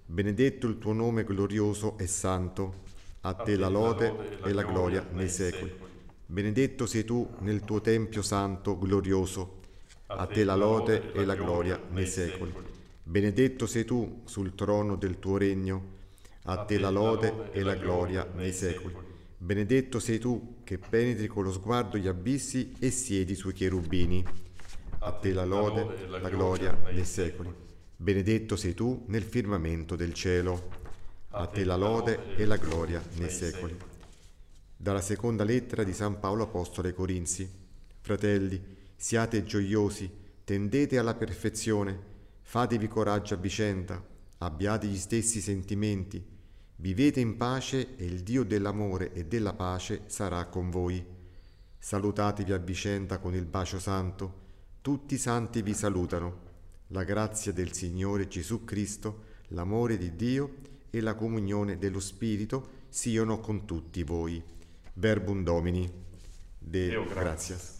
Benedetto il tuo nome glorioso e santo, a te la lode e la gloria nei secoli. Benedetto sei tu nel tuo tempio santo glorioso, a te la lode e la gloria nei secoli. Benedetto sei tu sul trono del tuo regno, a te la lode e la gloria nei secoli. Benedetto sei tu che penetri con lo sguardo gli abissi e siedi sui cherubini, a te la lode, la gloria nei secoli. Benedetto sei tu nel firmamento del cielo, a te la lode e la gloria nei secoli. Dalla seconda lettera di San Paolo Apostolo ai Corinzi. Fratelli, siate gioiosi, tendete alla perfezione, fatevi coraggio a vicenda, abbiate gli stessi sentimenti, vivete in pace e il Dio dell'amore e della pace sarà con voi. Salutatevi a vicenda con il bacio santo, tutti i santi vi salutano. La grazia del Signore Gesù Cristo, l'amore di Dio e la comunione dello Spirito siano con tutti voi. Verbum Domini. Deo gratias.